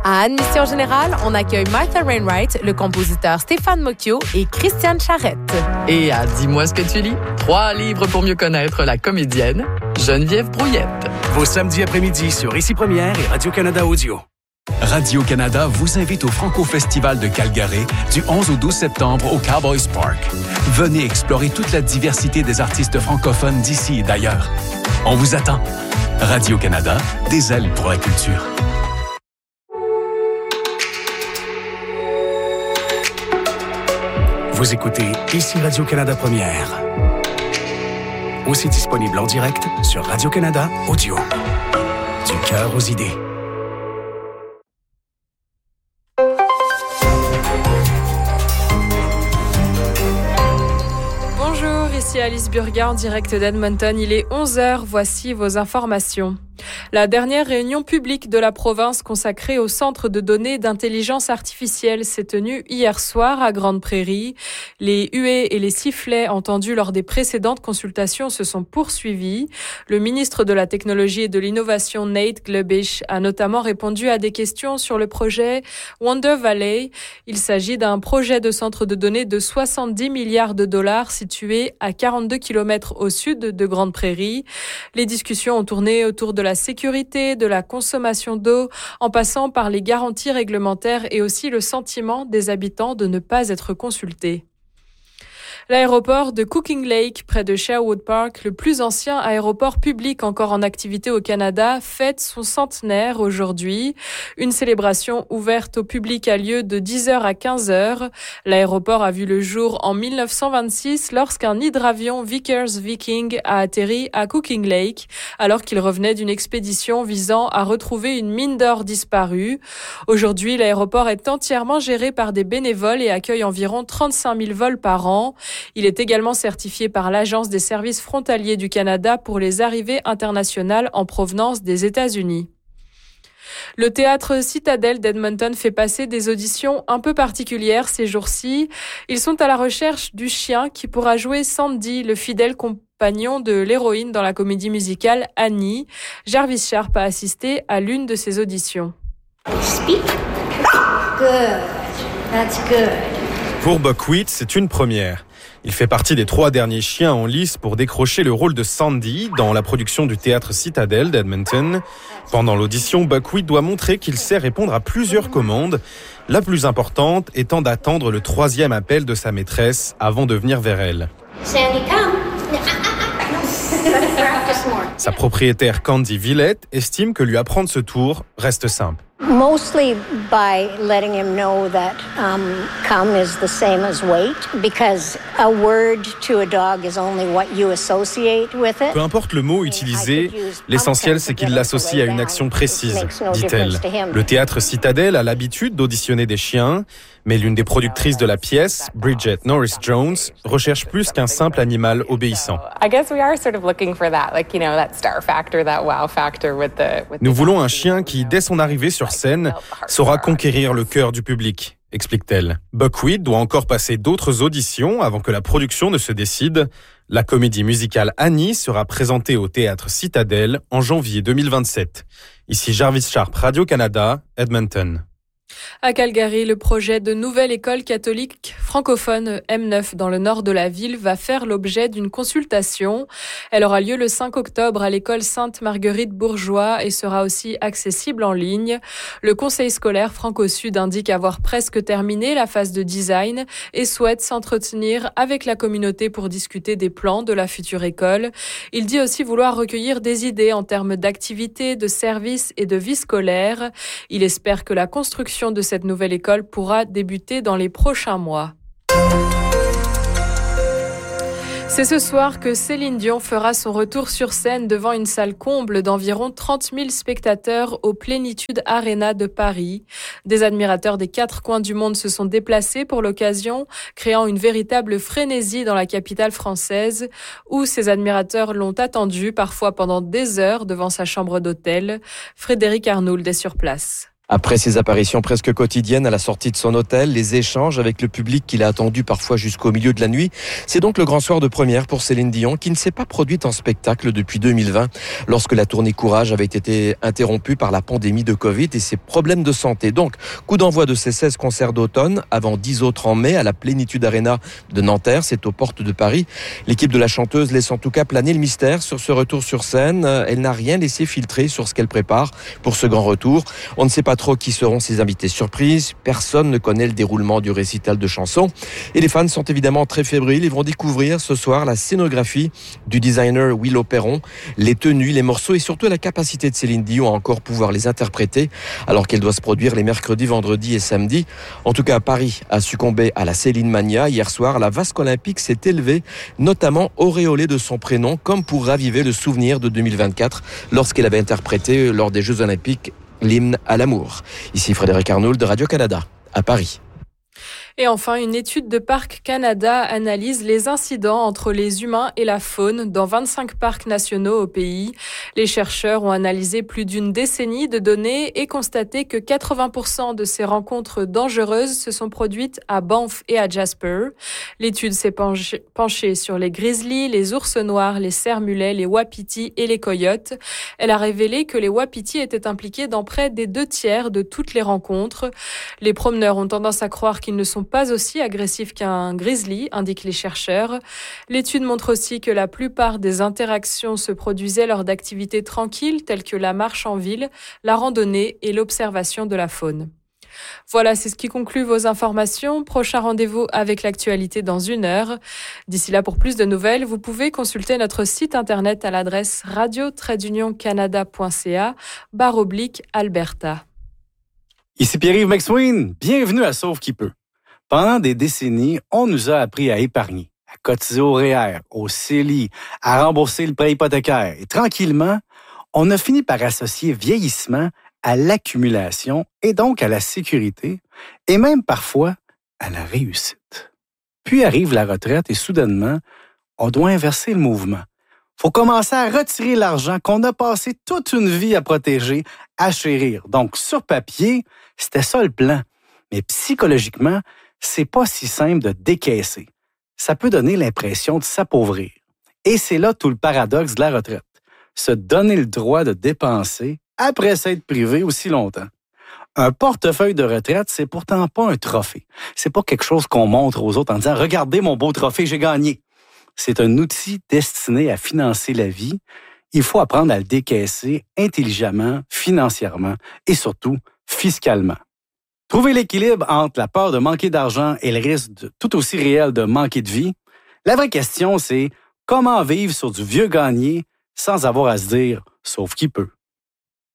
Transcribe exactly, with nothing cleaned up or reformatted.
À Admission Générale, on accueille Martha Wainwright, le compositeur Stéphane Mocchio et Christiane Charette. Et à Dis-moi ce que tu lis, trois livres pour mieux connaître la comédienne Geneviève Brouillette. Vos samedis après-midi sur Ici Première et Radio-Canada Audio. Radio-Canada vous invite au Franco-Festival de Calgary du onze au douze septembre au Cowboys Park. Venez explorer toute la diversité des artistes francophones d'ici et d'ailleurs. On vous attend. Radio-Canada, des ailes pour la culture. Vous écoutez Ici Radio-Canada Première. Aussi disponible en direct sur Radio-Canada Audio. Du cœur aux idées. Bonjour, ici Alice Burga en direct d'Edmonton. Il est onze heures, voici vos informations. La dernière réunion publique de la province consacrée au Centre de données d'intelligence artificielle s'est tenue hier soir à Grande Prairie. Les huées et les sifflets entendus lors des précédentes consultations se sont poursuivis. Le ministre de la Technologie et de l'Innovation, Nate Glebish, a notamment répondu à des questions sur le projet Wonder Valley. Il s'agit d'un projet de centre de données de soixante-dix milliards de dollars situé à quarante-deux kilomètres au sud de Grande Prairie. Les discussions ont tourné autour de la sécurité, de la consommation d'eau, en passant par les garanties réglementaires et aussi le sentiment des habitants de ne pas être consultés. L'aéroport de Cooking Lake, près de Sherwood Park, le plus ancien aéroport public encore en activité au Canada, fête son centenaire aujourd'hui. Une célébration ouverte au public a lieu de dix heures à quinze heures. L'aéroport a vu le jour en mille neuf cent vingt-six lorsqu'un hydravion Vickers Viking a atterri à Cooking Lake alors qu'il revenait d'une expédition visant à retrouver une mine d'or disparue. Aujourd'hui, l'aéroport est entièrement géré par des bénévoles et accueille environ trente-cinq mille vols par an. Il est également certifié par l'Agence des services frontaliers du Canada pour les arrivées internationales en provenance des États-Unis. Le théâtre Citadelle d'Edmonton fait passer des auditions un peu particulières ces jours-ci. Ils sont à la recherche du chien qui pourra jouer Sandy, le fidèle compagnon de l'héroïne dans la comédie musicale Annie. Jarvis Sharp a assisté à l'une de ces auditions. Speak. Good. That's good. Pour Buckwheat, c'est une première. Il fait partie des trois derniers chiens en lice pour décrocher le rôle de Sandy dans la production du théâtre Citadelle d'Edmonton. Pendant l'audition, Buckwheat doit montrer qu'il sait répondre à plusieurs commandes, la plus importante étant d'attendre le troisième appel de sa maîtresse avant de venir vers elle. Sandy, come. Sa propriétaire Candy Villette estime que lui apprendre ce tour reste simple. Mostly by letting him know that um, come is the same as wait, because a word to a dog is only what you associate with it. Peu importe le mot utilisé, l'essentiel c'est qu'il l'associe à une action précise, dit-elle. Le théâtre Citadelle a l'habitude d'auditionner des chiens, mais l'une des productrices de la pièce, Bridget Norris-Jones, recherche plus qu'un simple animal obéissant. Nous voulons un chien qui, dès son arrivée sur scène, saura conquérir le cœur du public, explique-t-elle. Buckwheat doit encore passer d'autres auditions avant que la production ne se décide. La comédie musicale Annie sera présentée au théâtre Citadelle en janvier deux mille vingt-sept. Ici Jarvis Sharp, Radio-Canada, Edmonton. À Calgary, le projet de nouvelle école catholique francophone M neuf dans le nord de la ville va faire l'objet d'une consultation. Elle aura lieu le cinq octobre à l'école Sainte-Marguerite-Bourgeois et sera aussi accessible en ligne. Le conseil scolaire Franco-Sud indique avoir presque terminé la phase de design et souhaite s'entretenir avec la communauté pour discuter des plans de la future école. Il dit aussi vouloir recueillir des idées en termes d'activités, de services et de vie scolaire. Il espère que la construction de cette nouvelle école pourra débuter dans les prochains mois. C'est ce soir que Céline Dion fera son retour sur scène devant une salle comble d'environ trente mille spectateurs au Plénitude Arena de Paris. Des admirateurs des quatre coins du monde se sont déplacés pour l'occasion, créant une véritable frénésie dans la capitale française, où ces admirateurs l'ont attendue parfois pendant des heures devant sa chambre d'hôtel. Frédéric Arnould est sur place. Après ses apparitions presque quotidiennes à la sortie de son hôtel, les échanges avec le public qu'il a attendu parfois jusqu'au milieu de la nuit, c'est donc le grand soir de première pour Céline Dion qui ne s'est pas produite en spectacle depuis deux mille vingt lorsque la tournée Courage avait été interrompue par la pandémie de Covid et ses problèmes de santé. Donc, coup d'envoi de ses seize concerts d'automne avant dix autres en mai à la Plénitude Arena de Nanterre, c'est aux portes de Paris. L'équipe de la chanteuse laisse en tout cas planer le mystère sur ce retour sur scène. Elle n'a rien laissé filtrer sur ce qu'elle prépare pour ce grand retour. On ne sait pas trop qui seront ses invités surprises. Personne ne connaît le déroulement du récital de chansons. Et les fans sont évidemment très fébriles. Ils vont découvrir ce soir la scénographie du designer Willow Perron, les tenues, les morceaux et surtout la capacité de Céline Dion à encore pouvoir les interpréter alors qu'elle doit se produire les mercredis, vendredis et samedis. En tout cas, Paris a succombé à la Céline Mania. Hier soir, la vasque olympique s'est élevée, notamment auréolée de son prénom, comme pour raviver le souvenir de deux mille vingt-quatre lorsqu'elle avait interprété lors des Jeux olympiques l'hymne à l'amour. Ici Frédéric Arnould de Radio-Canada, à Paris. Et enfin, une étude de Parcs Canada analyse les incidents entre les humains et la faune dans vingt-cinq parcs nationaux au pays. Les chercheurs ont analysé plus d'une décennie de données et constaté que quatre-vingts pour cent de ces rencontres dangereuses se sont produites à Banff et à Jasper. L'étude s'est penchée sur les grizzlies, les ours noirs, les cerfs-mulets, les wapitis et les coyotes. Elle a révélé que les wapitis étaient impliqués dans près des deux tiers de toutes les rencontres. Les promeneurs ont tendance à croire qu'ils ne sont pas aussi agressif qu'un grizzly, indiquent les chercheurs. L'étude montre aussi que la plupart des interactions se produisaient lors d'activités tranquilles telles que la marche en ville, la randonnée et l'observation de la faune. Voilà, c'est ce qui conclut vos informations. Prochain rendez-vous avec l'actualité dans une heure. D'ici là, pour plus de nouvelles, vous pouvez consulter notre site internet à l'adresse radio tiret d'union canada point c a barre oblique Alberta. Ici Pierre-Yves McSween, bienvenue à Sauve qui peut. Pendant des décennies, on nous a appris à épargner, à cotiser au R E E R, au C E L I, à rembourser le prêt hypothécaire. Et tranquillement, on a fini par associer vieillissement à l'accumulation et donc à la sécurité et même parfois à la réussite. Puis arrive la retraite et soudainement, on doit inverser le mouvement. Faut commencer à retirer l'argent qu'on a passé toute une vie à protéger, à chérir. Donc, sur papier, c'était ça le plan. Mais psychologiquement, c'est pas si simple de décaisser. Ça peut donner l'impression de s'appauvrir. Et c'est là tout le paradoxe de la retraite. Se donner le droit de dépenser après s'être privé aussi longtemps. Un portefeuille de retraite, c'est pourtant pas un trophée. C'est pas quelque chose qu'on montre aux autres en disant « Regardez mon beau trophée, j'ai gagné ». C'est un outil destiné à financer la vie. Il faut apprendre à le décaisser intelligemment, financièrement et surtout fiscalement. Trouver l'équilibre entre la peur de manquer d'argent et le risque de, tout aussi réel de manquer de vie, la vraie question, c'est comment vivre sur du vieux gagné sans avoir à se dire « sauf qui peut ».